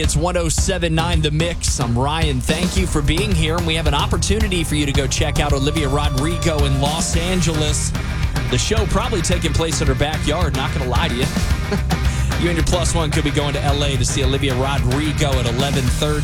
It's 107.9 The Mix. I'm Ryan. Thank you for being here. And we have an opportunity for you to go check out Olivia Rodrigo in Los Angeles. The show probably taking place in her backyard. Not going to lie to you. You and your plus one could be going to L.A. to see Olivia Rodrigo at 11:30.